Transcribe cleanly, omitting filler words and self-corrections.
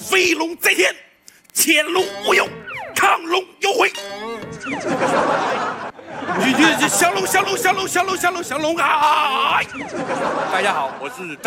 飞龙在天，潜龙勿用，亢龙有悔。降龙啊！大家好，我是